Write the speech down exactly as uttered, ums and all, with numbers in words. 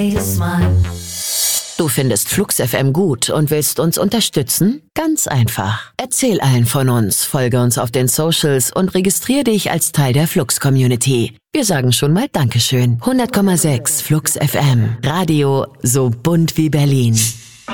Jedes Mal. Du findest Flux F M gut und willst uns unterstützen? Ganz einfach. Erzähl allen von uns, folge uns auf den Socials und registriere dich als Teil der Flux-Community. Wir sagen schon mal Dankeschön. hundert Komma sechs Flux F M. Radio so bunt wie Berlin.